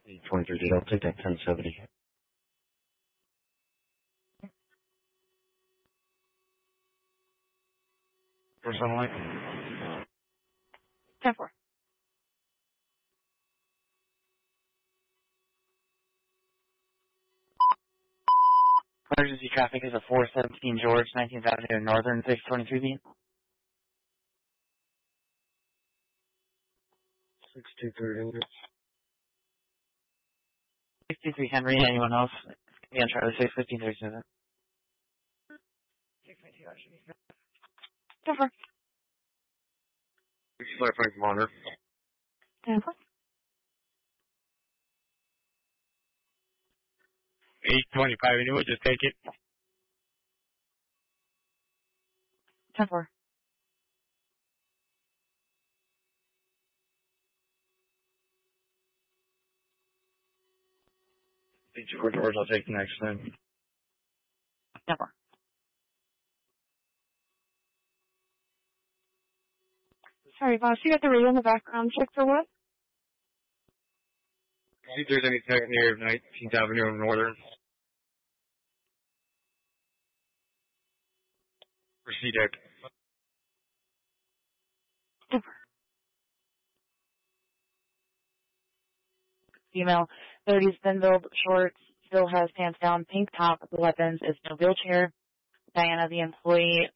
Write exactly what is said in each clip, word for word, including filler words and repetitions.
eight twenty-three, dude. I'll take that ten seventy. For sunlight? ten four. Emergency traffic is a four seventeen George, nineteenth Avenue, Northern, six twenty-three B. six two three hundred. sixty-three Henry, anyone else? Be on Charlie, six fifteen thirty-seven. ten four. Sorry, Frank Monitor. ten four. eight twenty-five, and we'll just take it. ten four. eight two four George, I'll take the next thing. ten four. Sorry, boss, you got the radio in the background check for what? See if there's any second near nineteenth Avenue and Northern. For C-Deck. ten four. Female, thirties, thin build, shorts, still has pants down, pink top, the weapons is no wheelchair. Diana, the employee,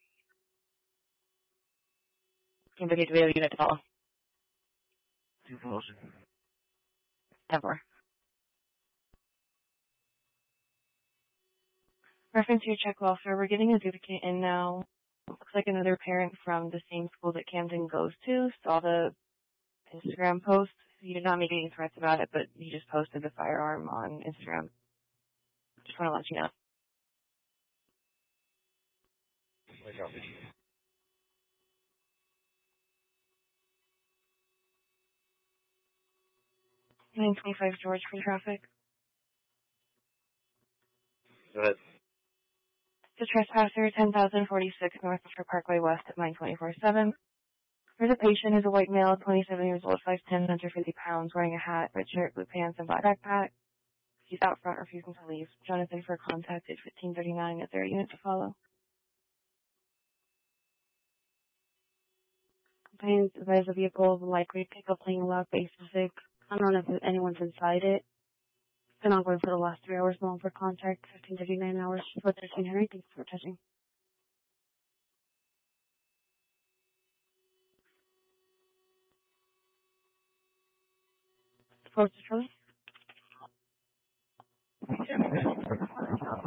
continue to be a unit to follow. ten four. ten four. Reference to your check welfare, we're getting a duplicate in now. Looks like another parent from the same school that Camden goes to saw the Instagram post. He did not make any threats about it, but he just posted the firearm on Instagram. Just want to let you know. I got it. nine twenty-five George for traffic. Go ahead. The trespasser, ten thousand forty-six North Metro Parkway West at nine twenty-four seven. There's a patient who's a white male, twenty-seven years old, five ten, one hundred fifty pounds, wearing a hat, red shirt, blue pants, and black backpack. He's out front, refusing to leave. Jonathan for contact at fifteen thirty-nine at their unit to follow. Complaints advise the vehicle will likely pick up playing loud bass music. I don't know if anyone's inside it. It's been ongoing for the last three hours. Long for contact, fifteen thirty-nine hours for thirteen Henry. Thanks for touching. Close to Charlie.